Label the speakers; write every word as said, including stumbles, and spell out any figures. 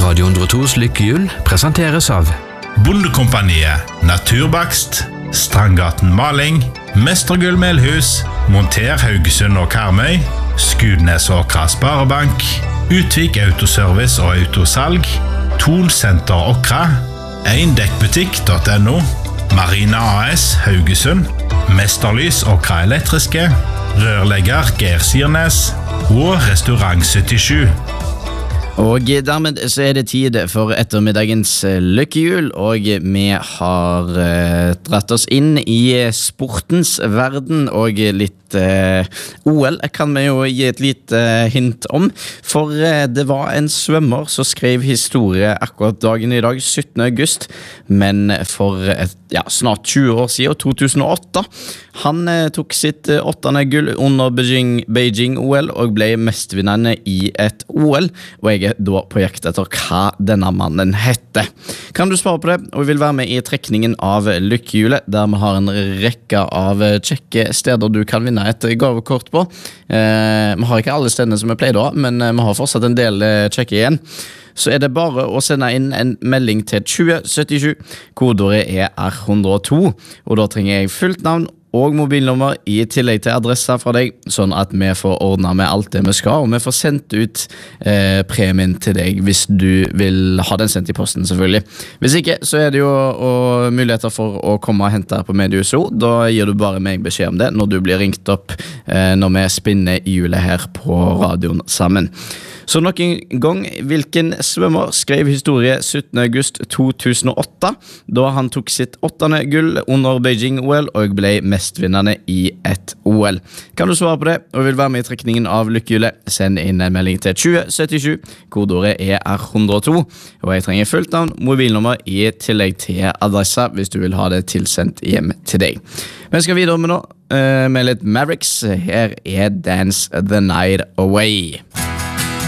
Speaker 1: Radio hundre og tos lykkehjul presenteres av
Speaker 2: Bondekompaniet, Naturbakst, Strandgaten Maling, Mestergull Melhus, Monter Haugesund og Karmøy, Skudnes og Kras Sparebank, Utvik Autoservice og Autosalg, Thon Center Okra, eindekkbutikk.no, Marina A S Haugesund, Mesterlys Okra Elektriske, Rørlegger Geir Sirnes og Restaurant syttisju.
Speaker 3: Og dermed så er det tid for ettermiddagens lykkehjul, og vi har uh, dratt oss inn i sportens verden og litt uh, O L kan vi jo gi et lite uh, hint om, for uh, det var en svømmer som skrev historie akkurat dagen i dag, syttende august, men for et, ja, snart tjue år siden, to tusen og åtte. Han uh, tok sitt uh, åttende gull under Beijing, Beijing O L og ble mestvinnende i et O L, og jeg er da på jakt etter hva denne mannen heter. Kan du svare på det, og vil være med i trekningen av lykkehjulet, der vi har en rekke av kjekke steder du kan vinne et gavekort på. Eh, vi har ikke alle stedene som vi pleier da, men vi har fortsatt en del kjekke igjen. Så er det bare å sende inn en melding til tjue syttisju. Kodeordet er R hundre og to, og da trenger jeg fullt navn og mobilnummer i tillegg til adressa fra deg, sånn at vi får ordnet med alt det vi skal, og vi får sendt ut eh, premien til deg hvis du vil ha den sendt i posten, selvfølgelig. Hvis ikke, så er det jo og muligheter for å komme og hente her på Mediehuset. Da gir du bare meg beskjed om det når du blir ringt opp eh, når vi spinner hjulet her på radioen sammen. Så nok en gang, hvilken svømmer skrev historie syttende august to tusen og åtte, da han tok sitt åttende gull under Beijing O L og ble mestvinnende i et O L. Kan du svare på det, og vil være med i trekningen av lykkehjulet, send inn en melding til tjue syttisju. Kodeordet er R hundre og to, og jeg trenger fullt navn, mobilnummer i tillegg til adressa hvis du vil ha det tilsendt hjem til deg. Vi skal videre med nå, med litt Mavericks. Her er Dance the Night Away.